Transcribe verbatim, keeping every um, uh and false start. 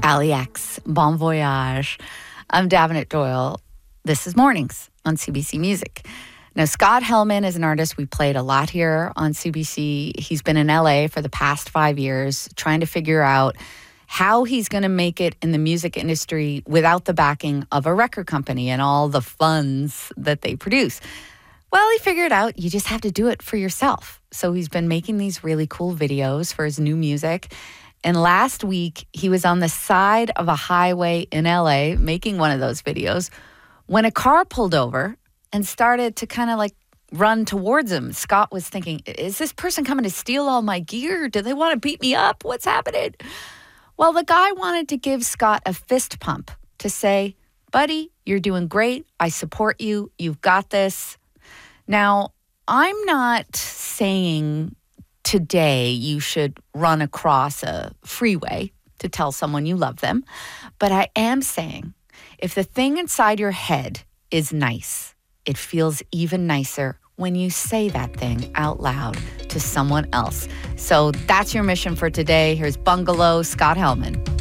Ali X, Bon Voyage. I'm Davenant Doyle. This is Mornings on C B C Music. Now, Scott Helman is an artist we played a lot here on C B C. He's been in L A for the past five years trying to figure out how he's going to make it in the music industry without the backing of a record company and all the funds that they produce. Well, he figured out you just have to do it for yourself. So he's been making these really cool videos for his new music. And last week, he was on the side of a highway in L A making one of those videos when a car pulled over and started to kind of like run towards him. Scott was thinking, is this person coming to steal all my gear? Do they want to beat me up? What's happening? Well, the guy wanted to give Scott a fist pump to say, buddy, you're doing great. I support you. You've got this. Now, I'm not saying today you should run across a freeway to tell someone you love them, but I am saying if the thing inside your head is nice, it feels even nicer when you say that thing out loud to someone else. So that's your mission for today. Here's Bungalow, Scott Helman.